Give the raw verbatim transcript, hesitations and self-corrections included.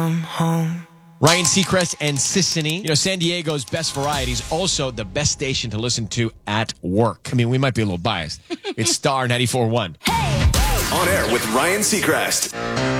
come home. Ryan Seacrest and Sissany. You know, San Diego's best variety is also the best station to listen to at work. I mean, we might be a little biased. It's Star ninety-four point one. On air with Ryan Seacrest.